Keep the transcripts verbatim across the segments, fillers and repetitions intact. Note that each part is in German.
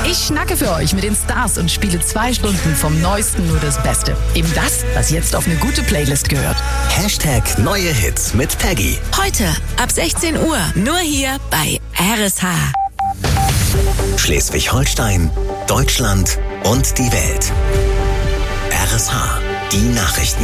Ich schnacke für euch mit den Stars und spiele zwei Stunden vom Neuesten nur das Beste. Eben das, was jetzt auf eine gute Playlist gehört. Hashtag neue Hits mit Peggy. Heute ab sechzehn Uhr, nur hier bei R S H. Schleswig-Holstein, Deutschland und die Welt. R S H, die Nachrichten.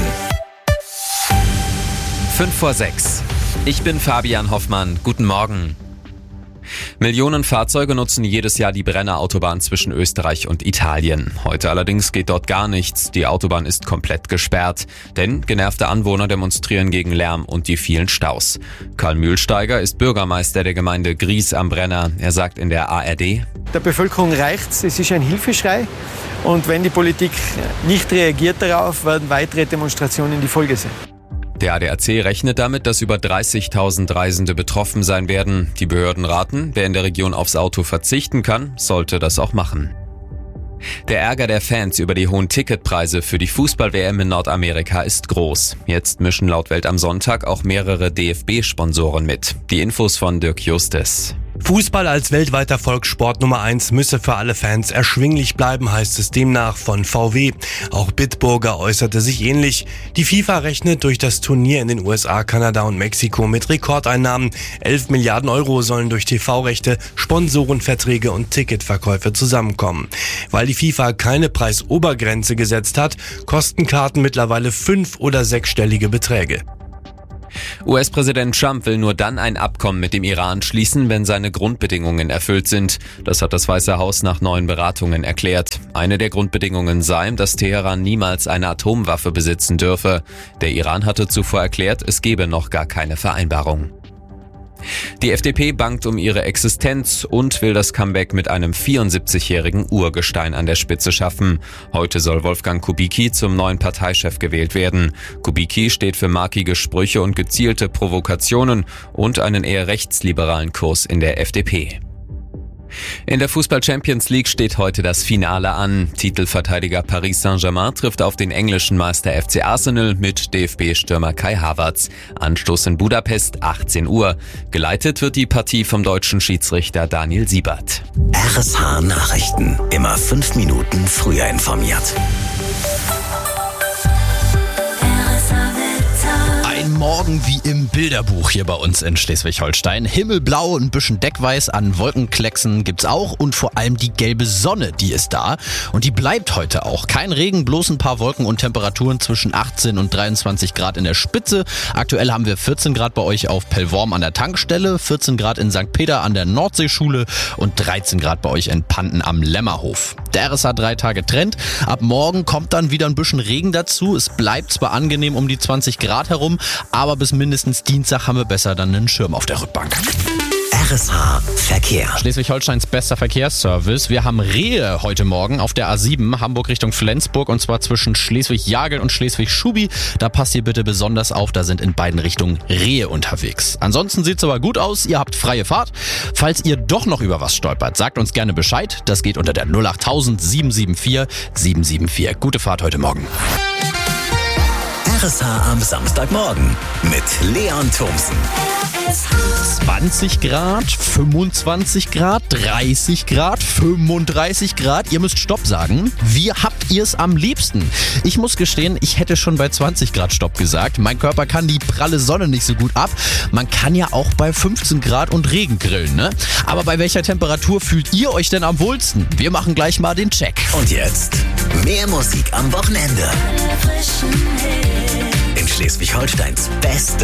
Fünf vor sechs. Ich bin Fabian Hoffmann. Guten Morgen. Millionen Fahrzeuge nutzen jedes Jahr die Brenner-Autobahn zwischen Österreich und Italien. Heute allerdings geht dort gar nichts. Die Autobahn ist komplett gesperrt. Denn genervte Anwohner demonstrieren gegen Lärm und die vielen Staus. Karl Mühlsteiger ist Bürgermeister der Gemeinde Gries am Brenner. Er sagt in der A R D: Der Bevölkerung reicht's. Es ist ein Hilfeschrei. Und wenn die Politik nicht reagiert darauf, werden weitere Demonstrationen die Folge sein. Der A D A C rechnet damit, dass über dreißigtausend Reisende betroffen sein werden. Die Behörden raten, wer in der Region aufs Auto verzichten kann, sollte das auch machen. Der Ärger der Fans über die hohen Ticketpreise für die Fußball-W M in Nordamerika ist groß. Jetzt mischen laut Welt am Sonntag auch mehrere D F B-Sponsoren mit. Die Infos von Dirk Justes. Fußball als weltweiter Volkssport Nummer eins müsse für alle Fans erschwinglich bleiben, heißt es demnach von V W. Auch Bitburger äußerte sich ähnlich. Die FIFA rechnet durch das Turnier in den U S A, Kanada und Mexiko mit Rekordeinnahmen. elf Milliarden Euro sollen durch T V-Rechte, Sponsorenverträge und Ticketverkäufe zusammenkommen. Weil die FIFA keine Preisobergrenze gesetzt hat, kosten Karten mittlerweile fünf- oder sechsstellige Beträge. U S-Präsident Trump will nur dann ein Abkommen mit dem Iran schließen, wenn seine Grundbedingungen erfüllt sind. Das hat das Weiße Haus nach neuen Beratungen erklärt. Eine der Grundbedingungen sei, dass Teheran niemals eine Atomwaffe besitzen dürfe. Der Iran hatte zuvor erklärt, es gebe noch gar keine Vereinbarung. Die F D P bangt um ihre Existenz und will das Comeback mit einem vierundsiebzigjährigen Urgestein an der Spitze schaffen. Heute soll Wolfgang Kubicki zum neuen Parteichef gewählt werden. Kubicki steht für markige Sprüche und gezielte Provokationen und einen eher rechtsliberalen Kurs in der F D P. In der Fußball-Champions League steht heute das Finale an. Titelverteidiger Paris Saint-Germain trifft auf den englischen Meister F C Arsenal mit D F B-Stürmer Kai Havertz. Anstoß in Budapest achtzehn Uhr. Geleitet wird die Partie vom deutschen Schiedsrichter Daniel Siebert. R S H Nachrichten. Immer fünf Minuten früher informiert. Morgen wie im Bilderbuch hier bei uns in Schleswig-Holstein. Himmelblau, ein bisschen Deckweiß an Wolkenklecksen gibt's auch und vor allem die gelbe Sonne, die ist da und die bleibt heute auch. Kein Regen, bloß ein paar Wolken und Temperaturen zwischen achtzehn und dreiundzwanzig Grad in der Spitze. Aktuell haben wir vierzehn Grad bei euch auf Pellworm an der Tankstelle, vierzehn Grad in Sankt Peter an der Nordseeschule und dreizehn Grad bei euch in Panten am Lämmerhof. Der R S H drei Tage Trend. Ab morgen kommt dann wieder ein bisschen Regen dazu. Es bleibt zwar angenehm um die zwanzig Grad herum, aber bis mindestens Dienstag haben wir besser dann einen Schirm auf der Rückbank. R S H Verkehr. Schleswig-Holsteins bester Verkehrsservice. Wir haben Rehe heute Morgen auf der A sieben, Hamburg Richtung Flensburg, und zwar zwischen Schleswig-Jagel und Schleswig-Schubi. Da passt ihr bitte besonders auf, da sind in beiden Richtungen Rehe unterwegs. Ansonsten sieht's aber gut aus, ihr habt freie Fahrt. Falls ihr doch noch über was stolpert, sagt uns gerne Bescheid. Das geht unter der null acht null null sieben sieben vier sieben sieben vier. Gute Fahrt heute Morgen. R S H am Samstagmorgen mit Leon Thomsen. zwanzig Grad, fünfundzwanzig Grad, dreißig Grad, fünfunddreißig Grad. Ihr müsst Stopp sagen. Wie habt ihr es am liebsten? Ich muss gestehen, ich hätte schon bei zwanzig Grad Stopp gesagt. Mein Körper kann die pralle Sonne nicht so gut ab. Man kann ja auch bei fünfzehn Grad und Regen grillen, ne? Aber bei welcher Temperatur fühlt ihr euch denn am wohlsten? Wir machen gleich mal den Check. Und jetzt mehr Musik am Wochenende. In Schleswig-Holsteins beste